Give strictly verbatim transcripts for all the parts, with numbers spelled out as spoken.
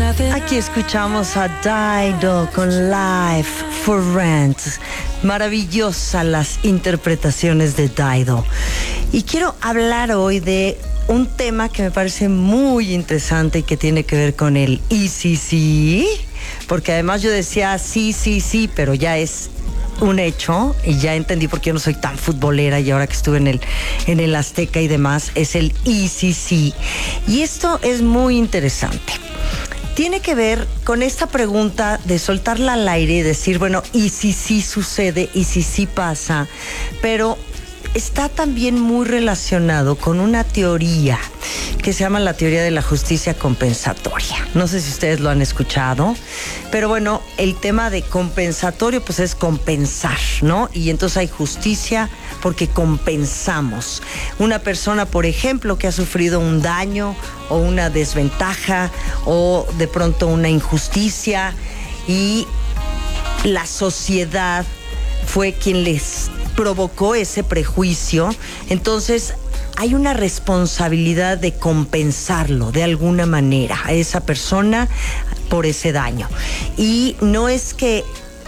Aquí escuchamos a Dido con Life for Rent. Maravillosas las interpretaciones de Dido. Y quiero hablar hoy de un tema que me parece muy interesante y que tiene que ver con el y sí, sí. Porque además yo decía sí, sí, sí, pero ya es un hecho y ya entendí por qué yo no soy tan futbolera y ahora que estuve en el, en el Azteca y demás, es el y sí, sí. Y esto es muy interesante. Tiene que ver con esta pregunta de soltarla al aire y decir, bueno, y si sí sucede, y si sí pasa, pero está también muy relacionado con una teoría que se llama la teoría de la justicia compensatoria. No sé si ustedes lo han escuchado, pero bueno, el tema de compensatorio pues es compensar, ¿no? Y entonces hay justicia porque compensamos. Una persona, por ejemplo, que ha sufrido un daño o una desventaja o de pronto una injusticia y la sociedad fue quien les provocó ese prejuicio, entonces hay una responsabilidad de compensarlo de alguna manera a esa persona por ese daño. Y no es que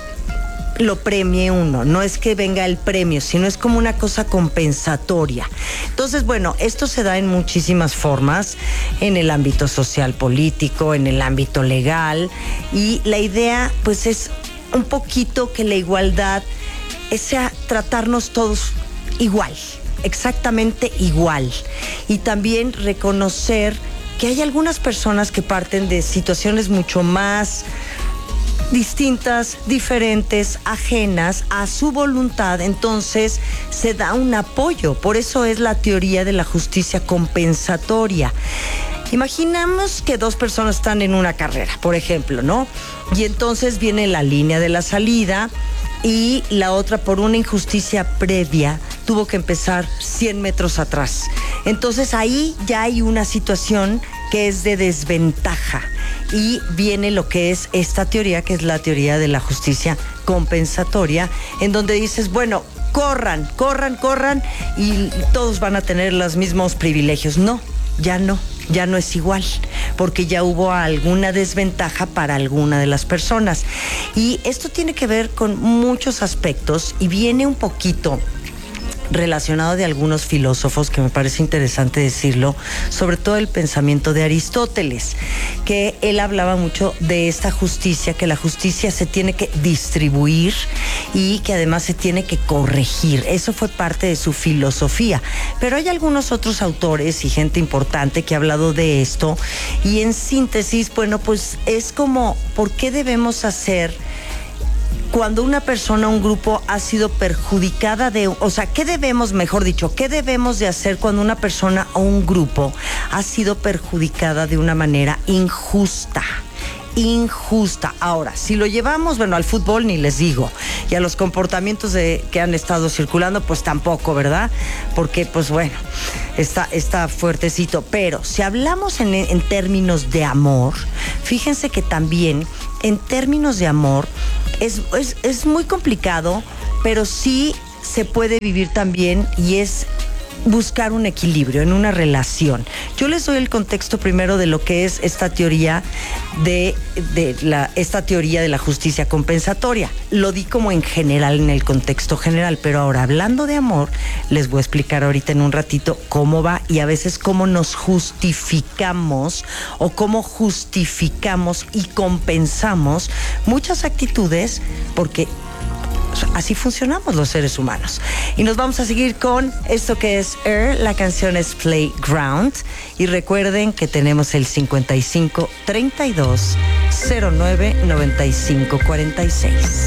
lo premie uno, no es que venga el premio, sino es como una cosa compensatoria. Entonces, bueno, esto se da en muchísimas formas, en el ámbito social, político, en el ámbito legal, y la idea pues es un poquito que la igualdad sea tratarnos todos igual, exactamente igual, y también reconocer que hay algunas personas que parten de situaciones mucho más distintas, diferentes, ajenas a su voluntad, entonces se da un apoyo. Por eso es la teoría de la justicia compensatoria. Imaginamos que dos personas están en una carrera, por ejemplo, ¿no? Y entonces viene la línea de la salida y la otra, por una injusticia previa, tuvo que empezar cien metros atrás. Entonces ahí ya hay una situación que es de desventaja y viene lo que es esta teoría, que es la teoría de la justicia compensatoria, en donde dices, bueno, corran, corran, corran y todos van a tener los mismos privilegios. No, ya no. Ya no es igual, porque ya hubo alguna desventaja para alguna de las personas. Y esto tiene que ver con muchos aspectos y viene un poquito relacionado de algunos filósofos, que me parece interesante decirlo, sobre todo el pensamiento de Aristóteles, que él hablaba mucho de esta justicia, que la justicia se tiene que distribuir y que además se tiene que corregir. Eso fue parte de su filosofía. Pero hay algunos otros autores y gente importante que ha hablado de esto, y en síntesis, bueno, pues es como, ¿por qué debemos hacer cuando una persona, un grupo ha sido perjudicada de, o sea, qué debemos, mejor dicho, qué debemos de hacer cuando una persona o un grupo ha sido perjudicada de una manera injusta? Injusta. Ahora, si lo llevamos, bueno, al fútbol ni les digo, y a los comportamientos de, que han estado circulando, pues tampoco, ¿verdad? Porque, pues bueno, está, está fuertecito. Pero si hablamos en, en términos de amor, fíjense que también en términos de amor es, es, es muy complicado, pero sí se puede vivir también, y es buscar un equilibrio en una relación. Yo les doy el contexto primero de lo que es esta teoría de, de la, esta teoría de la justicia compensatoria. Lo di como en general, en el contexto general, pero ahora hablando de amor, les voy a explicar ahorita en un ratito cómo va y a veces cómo nos justificamos o cómo justificamos y compensamos muchas actitudes, porque así funcionamos los seres humanos. Y nos vamos a seguir con esto que es Air, la canción es Playground. Y recuerden que tenemos el cincuenta y cinco treinta y dos cero nueve noventa y cinco cuarenta y seis.